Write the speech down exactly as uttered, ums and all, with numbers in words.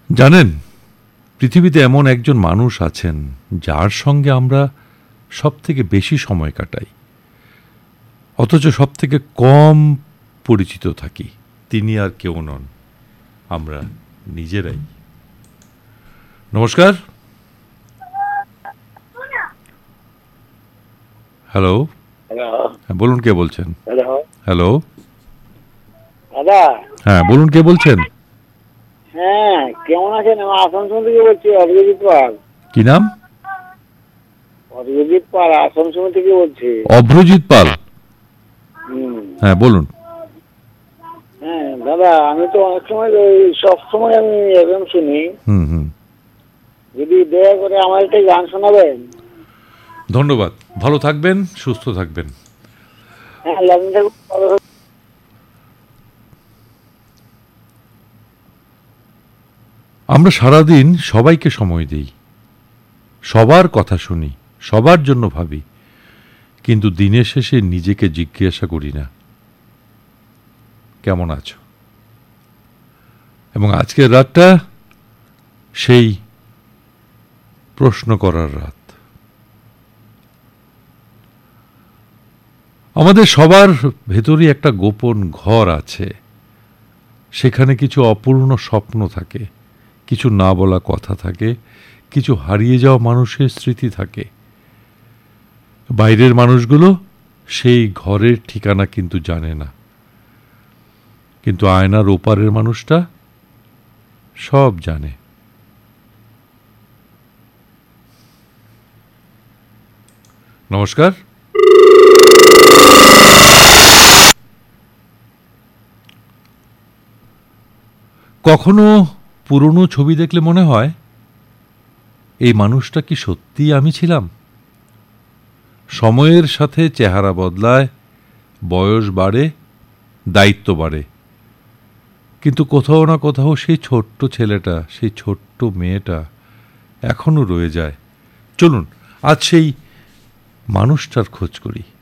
জানেন, পৃথিবীতে এমন একজন মানুষ আছেন যার সঙ্গে আমরা সব থেকে বেশি সময় কাটাই, অথচ সব থেকে কম পরিচিত থাকি। তিনি আর কেউ নন, আমরা নিজেরাই। নমস্কার। হ্যালো, হ্যাঁ বলুন, কে বলছেন? হ্যালো, দাদা। হ্যাঁ বলুন, কে বলছেন? হ্যাঁ, কেমন আছেন? আমি আসানসোল থেকে বলছি, অভিজিৎ পাল। কি নাম? অভিজিৎ পাল, আসানসোল থেকে বলছি। অভ্রজিৎ পাল। হুম। হ্যাঁ বলুন। হ্যাঁ দাদা, আমি তো অনেক সময় সব সময় আমি এফএম শুনি। হুম হুম যদি দয়া করে আমার একটা গান শোনাবেন। ধন্যবাদ, ভালো থাকবেন, সুস্থ থাকবেন। হ্যাঁ, লাইন থাকুন, ভালো থাকুন। আমরা সারাদিন সবাইকে সময় দিই, সবার কথা শুনি, সবার জন্য ভাবি, কিন্তু দিনের শেষে নিজেকে জিজ্ঞাসা করি না কেমন আছো। এবং আজকের রাতটা সেই প্রশ্ন করার রাত। আমাদের সবার ভেতরই একটা গোপন ঘর আছে, সেখানে কিছু অপূর্ণ স্বপ্ন থাকে, কিছু না বলা কথা থাকে, কিছু হারিয়ে যাওয়া মানুষের স্মৃতি থাকে। বাইরের মানুষগুলো সেই ঘরের ঠিকানা কিন্তু জানে না, কিন্তু আয়নার ওপারের মানুষটা সব জানে। নমস্কার। কখনো পুরনো ছবি দেখলে মনে হয়, এই মানুষটা কি সত্যিই আমি ছিলাম? সময়ের সাথে চেহারা বদলায়, বয়স বাড়ে, দায়িত্ব বাড়ে, কিন্তু কোথাও না কোথাও সেই ছোট্ট ছেলেটা, সেই ছোট্ট মেয়েটা এখনো রয়ে যায়। চলুন আজ সেই মানুষটার খোঁজ করি।